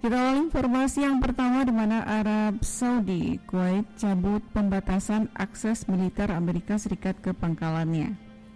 Kita awali informasi yang pertama, di mana Arab Saudi, Kuwait cabut pembatasan akses militer Amerika Serikat ke pangkalannya.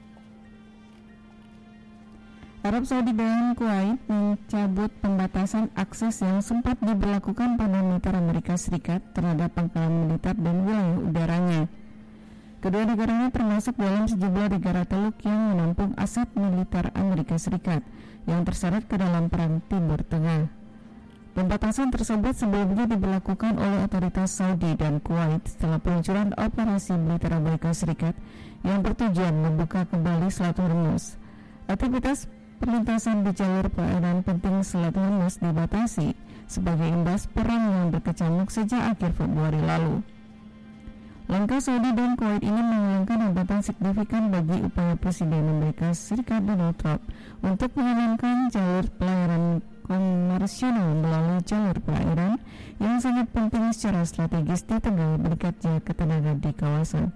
Arab Saudi dan Kuwait mencabut pembatasan akses yang sempat diberlakukan pada militer Amerika Serikat terhadap pangkalan militer dan wilayah udaranya. Kedua negaranya termasuk dalam sejumlah negara Teluk yang menampung aset militer Amerika Serikat yang terseret ke dalam perang Timur Tengah. Pembatasan tersebut sebelumnya diberlakukan oleh otoritas Saudi dan Kuwait setelah peluncuran operasi militer Amerika Serikat yang bertujuan membuka kembali Selat Hormuz. Aktivitas perlintasan di jalur perairan penting Selat Hormuz dibatasi sebagai imbas perang yang berkecamuk sejak akhir Februari lalu. Langkah Saudi dan Kuwait ini menghilangkan hambatan signifikan bagi upaya Presiden Amerika Serikat Donald Trump untuk mengamankan jalur pelayaran komersial melalui jalur perairan yang sangat penting secara strategis di tengah meningkatnya ketegangan di kawasan.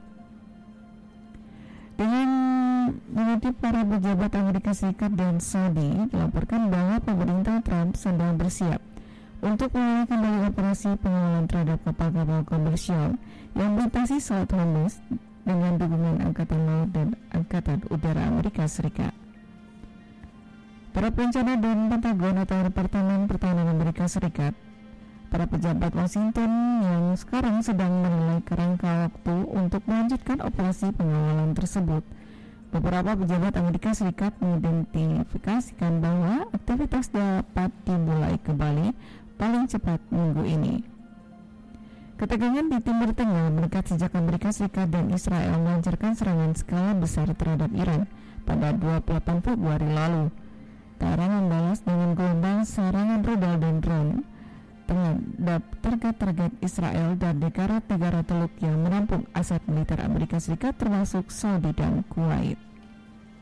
Dengan mengutip para pejabat Amerika Serikat dan Saudi, dilaporkan bahwa pemerintah Trump sedang bersiap untuk memulai kembali operasi pengawalan terhadap kapal-kapal komersial yang melintasi Selat Hormuz dengan dukungan Angkatan Laut dan Angkatan Udara Amerika Serikat. Para perencana dan Pentagon atau Departemen Pertahanan Amerika Serikat, para pejabat Washington yang sekarang sedang menilai kerangka waktu untuk melanjutkan operasi pengawalan tersebut. Beberapa pejabat Amerika Serikat mengidentifikasikan bahwa aktivitas dapat dimulai kembali paling cepat minggu ini. Ketegangan di Timur Tengah meningkat sejak Amerika Serikat dan Israel melancarkan serangan skala besar terhadap Iran pada 28 Februari lalu. Tehran membalas dengan gelombang serangan rudal dan drone terhadap target-target Israel dan negara-negara Teluk yang menampung aset militer Amerika Serikat termasuk Saudi dan Kuwait.